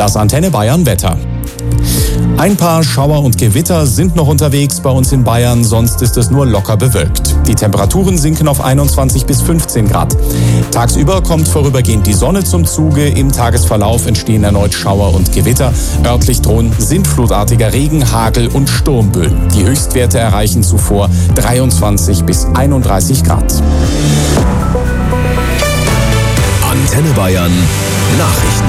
Das Antenne Bayern Wetter. Ein paar Schauer und Gewitter sind noch unterwegs bei uns in Bayern, sonst ist es nur locker bewölkt. Die Temperaturen sinken auf 21 bis 15 Grad. Tagsüber kommt vorübergehend die Sonne zum Zuge, im Tagesverlauf entstehen erneut Schauer und Gewitter. Örtlich drohen sintflutartiger Regen, Hagel und Sturmböen. Die Höchstwerte erreichen zuvor 23 bis 31 Grad. Antenne Bayern Nachrichten.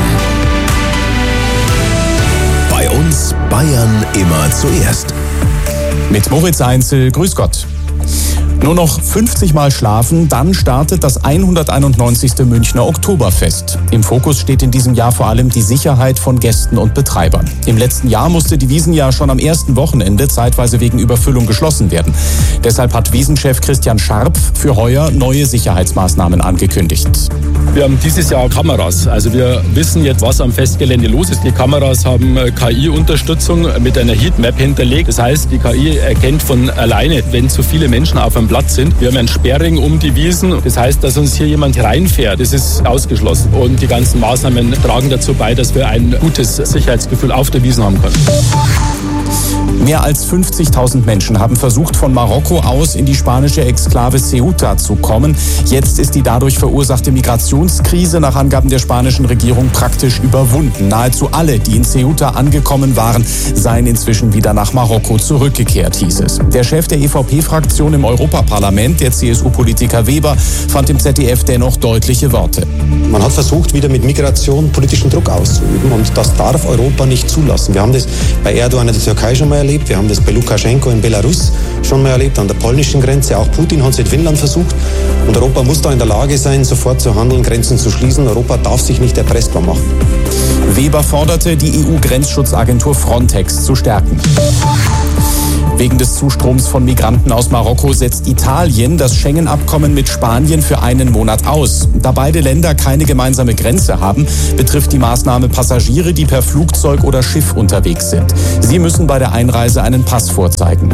Bei uns Bayern immer zuerst. Mit Moritz Einzel, grüß Gott. Nur noch 50 Mal schlafen, dann startet das 191. Münchner Oktoberfest. Im Fokus steht in diesem Jahr vor allem die Sicherheit von Gästen und Betreibern. Im letzten Jahr musste die Wiesn ja schon am ersten Wochenende zeitweise wegen Überfüllung geschlossen werden. Deshalb hat Wiesenchef Christian Scharp für heuer neue Sicherheitsmaßnahmen angekündigt. Wir haben dieses Jahr Kameras. Also wir wissen jetzt, was am Festgelände los ist. Die Kameras haben KI-Unterstützung mit einer Heatmap hinterlegt. Das heißt, die KI erkennt von alleine, wenn zu viele Menschen auf einem Platz sind. Wir haben einen Sperrring um die Wiesn. Das heißt, dass uns hier jemand reinfährt, das ist ausgeschlossen. Und die ganzen Maßnahmen tragen dazu bei, dass wir ein gutes Sicherheitsgefühl auf der Wiesn haben können. Mehr als 50.000 Menschen haben versucht, von Marokko aus in die spanische Exklave Ceuta zu kommen. Jetzt ist die dadurch verursachte Migrationskrise nach Angaben der spanischen Regierung praktisch überwunden. Nahezu alle, die in Ceuta angekommen waren, seien inzwischen wieder nach Marokko zurückgekehrt, hieß es. Der Chef der EVP-Fraktion im Europaparlament, der CSU-Politiker Weber, fand im ZDF dennoch deutliche Worte. Man hat versucht, wieder mit Migration politischen Druck auszuüben, und das darf Europa nicht zulassen. Wir haben das bei Erdogan in der Türkei schon mal erlebt, wir haben das bei Lukaschenko in Belarus schon mal erlebt, an der polnischen Grenze. Auch Putin hat es in Finnland versucht. Und Europa muss da in der Lage sein, sofort zu handeln, Grenzen zu schließen. Europa darf sich nicht erpressbar machen. Weber forderte, die EU-Grenzschutzagentur Frontex zu stärken. Wegen des Zustroms von Migranten aus Marokko setzt Italien das Schengen-Abkommen mit Spanien für einen Monat aus. Da beide Länder keine gemeinsame Grenze haben, betrifft die Maßnahme Passagiere, die per Flugzeug oder Schiff unterwegs sind. Sie müssen bei der Einreise einen Pass vorzeigen.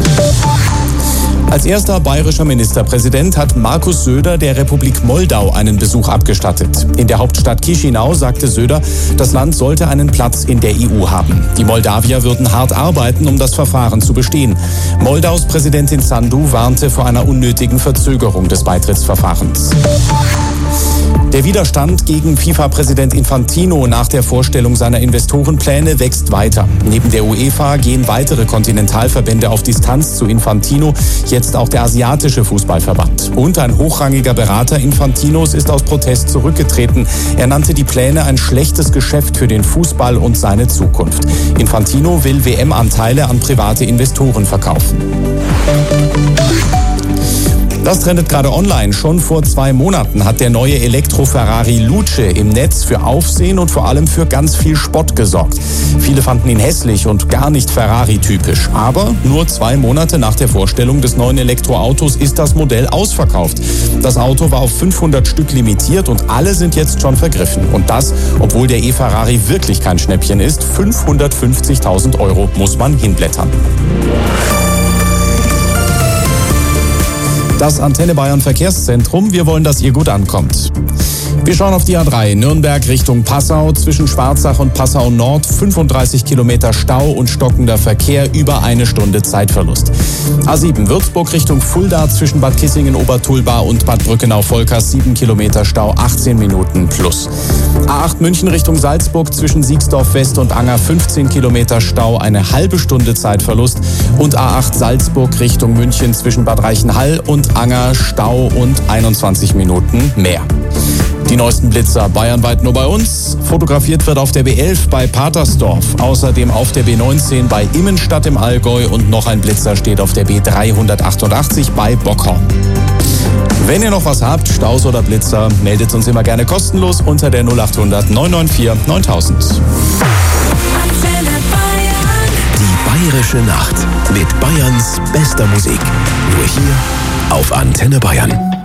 Als erster bayerischer Ministerpräsident hat Markus Söder der Republik Moldau einen Besuch abgestattet. In der Hauptstadt Chișinău sagte Söder, das Land sollte einen Platz in der EU haben. Die Moldawier würden hart arbeiten, um das Verfahren zu bestehen. Moldaus Präsidentin Sandu warnte vor einer unnötigen Verzögerung des Beitrittsverfahrens. Der Widerstand gegen FIFA-Präsident Infantino nach der Vorstellung seiner Investorenpläne wächst weiter. Neben der UEFA gehen weitere Kontinentalverbände auf Distanz zu Infantino, jetzt auch der asiatische Fußballverband. Und ein hochrangiger Berater Infantinos ist aus Protest zurückgetreten. Er nannte die Pläne ein schlechtes Geschäft für den Fußball und seine Zukunft. Infantino will WM-Anteile an private Investoren verkaufen. Das trendet gerade online. Schon vor 2 Monaten hat der neue Elektro-Ferrari Luce im Netz für Aufsehen und vor allem für ganz viel Spott gesorgt. Viele fanden ihn hässlich und gar nicht Ferrari-typisch. Aber nur 2 Monate nach der Vorstellung des neuen Elektroautos ist das Modell ausverkauft. Das Auto war auf 500 Stück limitiert und alle sind jetzt schon vergriffen. Und das, obwohl der E-Ferrari wirklich kein Schnäppchen ist. 550.000 € muss man hinblättern. Das Antenne Bayern Verkehrszentrum. Wir wollen, dass ihr gut ankommt. Wir schauen auf die A3 Nürnberg Richtung Passau. Zwischen Schwarzach und Passau Nord 35 Kilometer Stau und stockender Verkehr, über 1 Stunde Zeitverlust. A7 Würzburg Richtung Fulda zwischen Bad Kissingen-Obertulba und Bad Brückenau-Volkers 7 Kilometer Stau, 18 Minuten plus. A8 München Richtung Salzburg zwischen Siegsdorf West und Anger 15 Kilometer Stau, eine halbe Stunde Zeitverlust. Und A8 Salzburg Richtung München zwischen Bad Reichenhall und Anger Stau und 21 Minuten mehr. Die neuesten Blitzer bayernweit nur bei uns. Fotografiert wird auf der B11 bei Patersdorf. Außerdem auf der B19 bei Immenstadt im Allgäu. Und noch ein Blitzer steht auf der B388 bei Bockhorn. Wenn ihr noch was habt, Staus oder Blitzer, meldet uns immer gerne kostenlos unter der 0800 994 9000. Die Bayerische Nacht mit Bayerns bester Musik. Nur hier auf Antenne Bayern.